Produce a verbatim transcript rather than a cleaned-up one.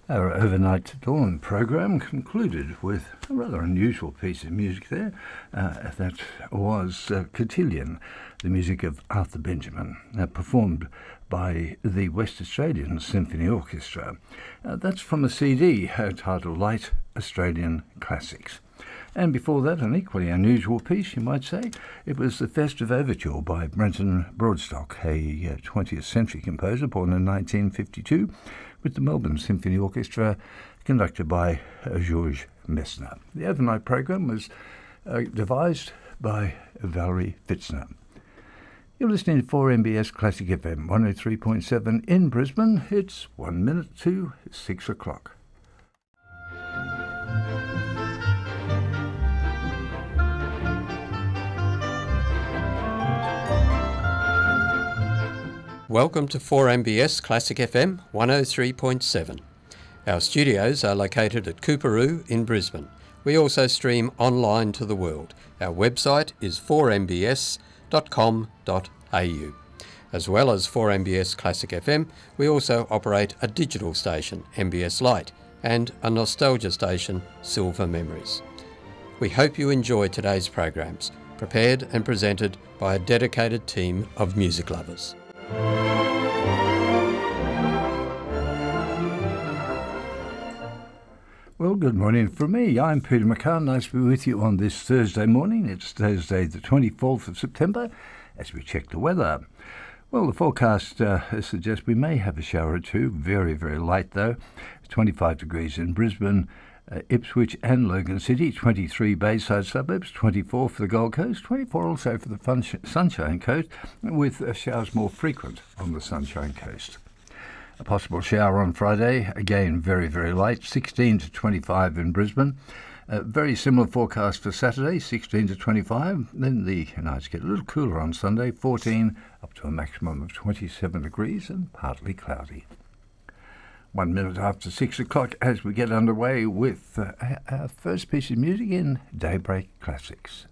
Our Overnight to Dawn program concluded with a rather unusual piece of music there. Uh, that was uh, Cotillion, the music of Arthur Benjamin, uh, performed by the West Australian Symphony Orchestra. Uh, that's from a C D uh, titled Light Australian Classics. And before that, an equally unusual piece, you might say. It was the Festive Overture by Brenton Broadstock, a uh, twentieth century composer born in nineteen fifty-two, with the Melbourne Symphony Orchestra, conducted by uh, Georges Messner. The overnight program was uh, devised by Valerie Fitzner. You're listening to four M B S Classic F M, one oh three point seven in Brisbane. It's one minute to six o'clock. Welcome to four M B S Classic F M one oh three point seven. Our studios are located at Coorparoo in Brisbane. We also stream online to the world. Our website is four m b s dot com dot a u. As well as four M B S Classic F M, we also operate a digital station, M B S Lite, and a nostalgia station, Silver Memories. We hope you enjoy today's programs, prepared and presented by a dedicated team of music lovers. Well, good morning from me. I'm Peter McCann. Nice to be with you on this Thursday morning. It's Thursday the twenty-fourth of September as we check the weather. Well, the forecast uh, suggests we may have a shower or two. Very, very light though. twenty-five degrees in Brisbane, uh, Ipswich and Logan City, twenty-three Bayside suburbs, twenty-four for the Gold Coast, twenty-four also for the fun- Sunshine Coast, with uh, showers more frequent on the Sunshine Coast. A possible shower on Friday, again very, very light, sixteen to twenty-five in Brisbane. Uh, very similar forecast for Saturday, sixteen to twenty-five. Then the nights get a little cooler on Sunday, fourteen up to a maximum of twenty-seven degrees and partly cloudy. One minute after six o'clock as we get underway with uh, our first piece of music in Daybreak Classics.